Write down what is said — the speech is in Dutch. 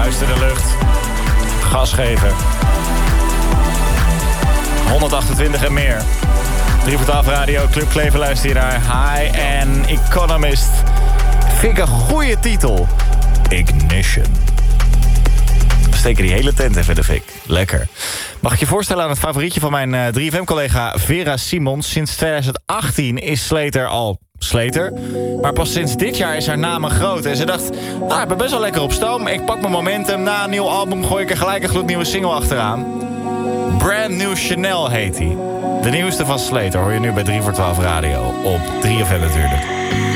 Vuist in de lucht. Gas geven. 128 en meer. 3 voor 12 radio, Club Klever luister je naar. High and Economist. Vind ik een goede titel. Ignition. We steken die hele tent even in de fik. Lekker. Mag ik je voorstellen aan het favorietje van mijn 3FM-collega Vera Simons. Sinds 2018 is Slater al Slater. Maar pas sinds dit jaar is haar naam een grote. En ze dacht, ik ben best wel lekker op stoom. Ik pak mijn momentum. Na een nieuw album gooi ik er gelijk een gloednieuwe single achteraan. Brand New Chanel heet hij. De nieuwste van Slater hoor je nu bij 3 voor 12 radio. Op 3FM natuurlijk.